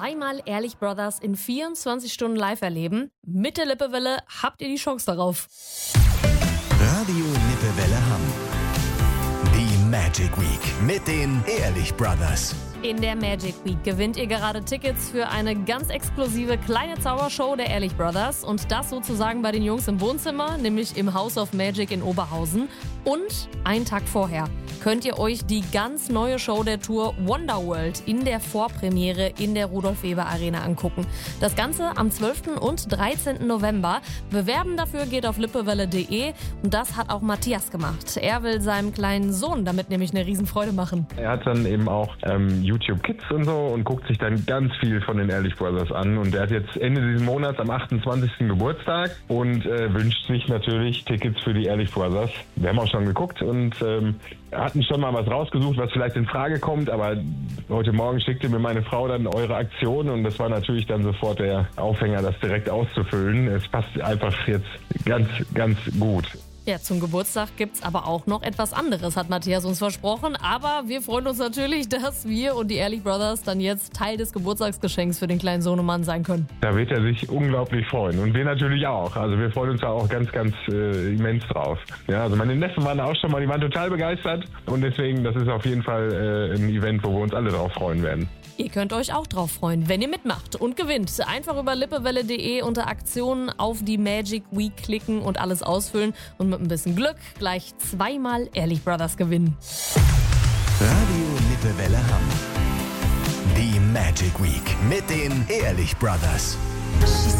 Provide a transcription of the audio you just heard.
zweimal Ehrlich Brothers in 24 Stunden live erleben? Mit der Lippewelle habt ihr die Chance darauf. Radio Lippewelle Hamm. Die Magic Week mit den Ehrlich Brothers. In der Magic Week gewinnt ihr gerade Tickets für eine ganz exklusive kleine Zaubershow der Ehrlich Brothers und das sozusagen bei den Jungs im Wohnzimmer, nämlich im House of Magic in Oberhausen. Und einen Tag vorher könnt ihr euch die ganz neue Show der Tour Wonderworld in der Vorpremiere in der Rudolf-Weber-Arena angucken. Das Ganze am 12. und 13. November. Bewerben dafür geht auf lippewelle.de und das hat auch Matthias gemacht. Er will seinem kleinen Sohn damit nämlich eine Riesenfreude machen. Er hat dann eben auch YouTube Kids und so und guckt sich dann ganz viel von den Ehrlich Brothers an. Und er hat jetzt Ende dieses Monats am 28. Geburtstag und wünscht sich natürlich Tickets für die Ehrlich Brothers. Wir haben auch schon geguckt und hatten schon mal was rausgesucht, was vielleicht in Frage kommt, aber heute Morgen schickte mir meine Frau dann eure Aktion und das war natürlich dann sofort der Aufhänger, das direkt auszufüllen. Es passt einfach jetzt ganz, ganz gut. Ja, zum Geburtstag gibt's aber auch noch etwas anderes, hat Matthias uns versprochen. Aber wir freuen uns natürlich, dass wir und die Ehrlich Brothers dann jetzt Teil des Geburtstagsgeschenks für den kleinen Sohnemann sein können. Da wird er sich unglaublich freuen und wir natürlich auch. Also wir freuen uns da auch ganz, ganz immens drauf. Ja, also meine Neffen waren auch schon mal, die waren total begeistert und deswegen, das ist auf jeden Fall ein Event, wo wir uns alle drauf freuen werden. Ihr könnt euch auch drauf freuen, wenn ihr mitmacht und gewinnt. Einfach über lippewelle.de unter Aktionen auf die Magic Week klicken und alles ausfüllen und mit ein bisschen Glück gleich zweimal Ehrlich Brothers gewinnen. Radio Lippewelle Hamm. Die Magic Week mit den Ehrlich Brothers.